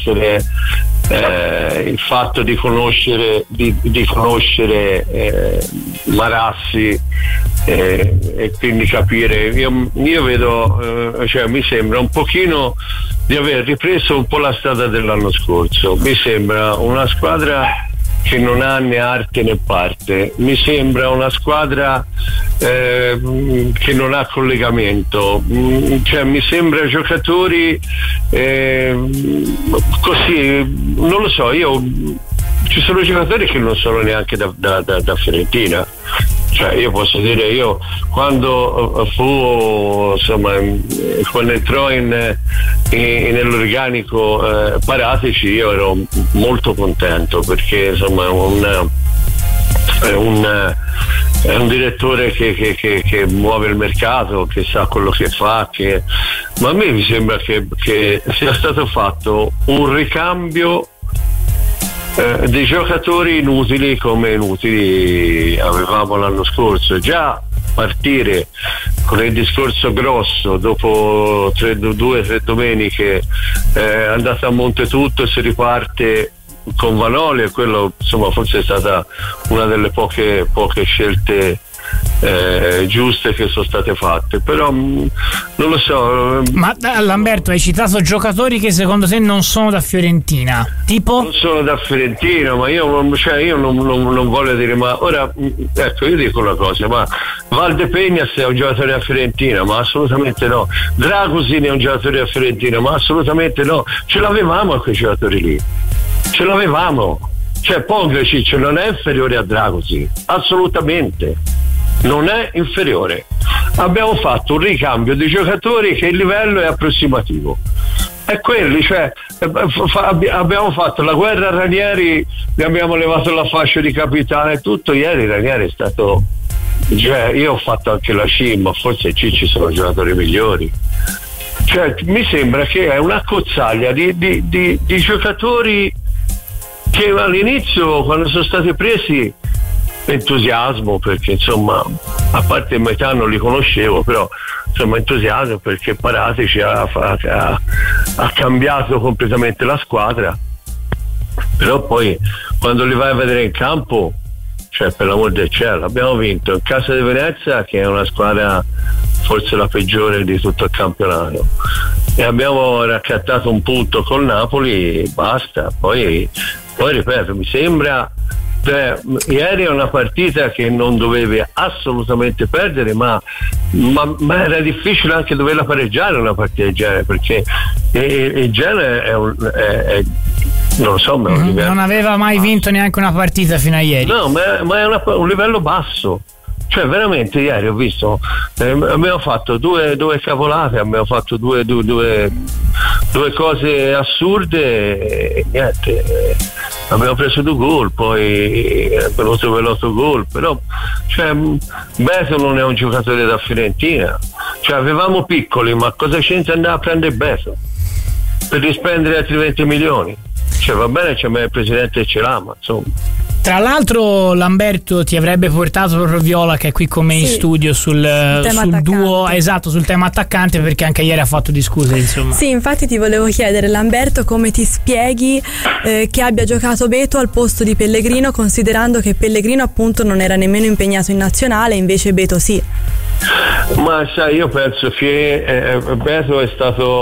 il fatto di conoscere Marassi e quindi capire. Io vedo, cioè mi sembra un pochino di aver ripreso un po' la strada dell'anno scorso. Mi sembra una squadra che non ha né arte né parte, mi sembra una squadra che non ha collegamento, cioè mi sembra giocatori così, non lo so, ci sono giocatori che non sono neanche da Fiorentina. Cioè io posso dire, io quando entrò nell'organico Paratici, io ero molto contento, perché insomma è un direttore che muove il mercato, che sa quello che fa, ma a me mi sembra che sia stato fatto un ricambio dei giocatori inutili, come inutili avevamo l'anno scorso. Già partire con il discorso grosso dopo 3 domeniche, andata a monte tutto, si riparte con Vanoli, e quello insomma forse è stata una delle poche scelte giuste che sono state fatte, però non lo so. Ma Lamberto, hai citato giocatori che secondo te non sono da Fiorentina, tipo? Non sono da Fiorentina, ma io non voglio dire, ma ora ecco, io dico una cosa, ma Valdepegnas è un giocatore da Fiorentina? Ma assolutamente no. Dragusin è un giocatore da Fiorentina? Ma assolutamente no. Ce l'avevamo a quei giocatori lì, ce l'avevamo. Cioè Pongracic non è inferiore a Dragusin, assolutamente non è inferiore. Abbiamo fatto un ricambio di giocatori che il livello è approssimativo, è quelli, cioè abbiamo fatto la guerra a Ranieri, gli abbiamo levato la fascia di capitano e tutto. Ieri Ranieri è stato, cioè io ho fatto anche la C, ma forse ci sono giocatori migliori. Cioè mi sembra che è una cozzaglia di giocatori che all'inizio, quando sono stati presi, entusiasmo, perché insomma, a parte metà non li conoscevo, però insomma entusiasmo perché Paratici ha cambiato completamente la squadra. Però poi quando li vai a vedere in campo, cioè per l'amor del cielo, abbiamo vinto in casa di Venezia, che è una squadra forse la peggiore di tutto il campionato, e abbiamo raccattato un punto col Napoli, basta. Poi ripeto, mi sembra, ieri è una partita che non dovevi assolutamente perdere, ma era difficile anche doverla pareggiare una partita del genere, perché il genere è non lo so, non aveva mai vinto neanche una partita fino a ieri. No, ma è un livello basso. Cioè veramente ieri ho visto, abbiamo fatto due cavolate, abbiamo fatto due cose assurde e niente, abbiamo preso 2 gol, poi abbiamo trovato l'autogol, però cioè, Beto non è un giocatore da Fiorentina, cioè avevamo Piccoli, ma cosa c'entra andare a prendere Beto per rispendere altri 20 milioni? Cioè va bene, c'è il presidente ce l'ha, ma insomma. Tra l'altro Lamberto ti avrebbe portato proprio Viola, che è qui con me in studio, sul duo, esatto, sul tema attaccante, perché anche ieri ha fatto discutere, insomma. Sì, infatti ti volevo chiedere, Lamberto, come ti spieghi che abbia giocato Beto al posto di Pellegrino, considerando che Pellegrino appunto non era nemmeno impegnato in nazionale, invece Beto sì. Ma sai, io penso che Beto è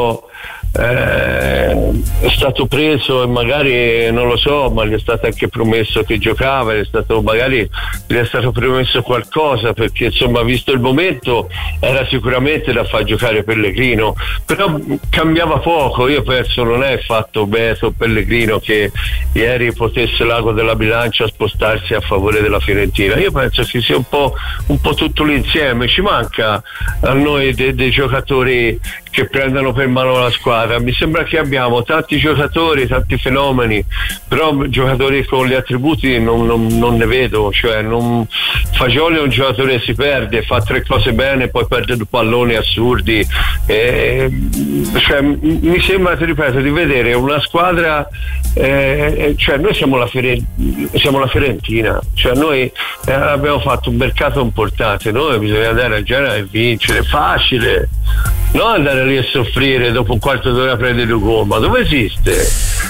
stato preso, e magari non lo so, ma gli è stato anche promesso che giocava, magari gli è stato promesso qualcosa, perché insomma visto il momento era sicuramente da far giocare Pellegrino, però cambiava poco. Io penso non è fatto Beto Pellegrino che ieri potesse l'ago della bilancia spostarsi a favore della Fiorentina. Io penso che sia un po' tutto l'insieme. Ci manca a noi dei giocatori che prendano per mano la squadra. Mi sembra che abbiamo tanti giocatori, tanti fenomeni, però giocatori con gli attributi non ne vedo. Cioè Fagioli è un giocatore che si perde, fa 3 cose bene, poi perde 2 palloni assurdi, cioè mi sembra, ti ripeto, di vedere una squadra, cioè noi siamo la Fiorentina, cioè noi abbiamo fatto un mercato importante, noi bisogna andare a Genova e vincere, facile, non andare lì a soffrire dopo un quarto d'ora a prendere 2 gol, ma dove esiste?